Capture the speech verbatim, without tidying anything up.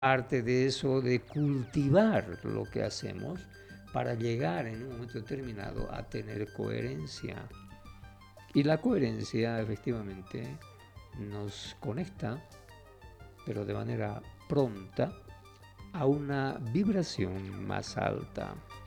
parte de eso, de cultivar lo que hacemos para llegar en un momento determinado a tener coherencia. Y la coherencia efectivamente nos conecta, pero de manera pronta, a una vibración más alta.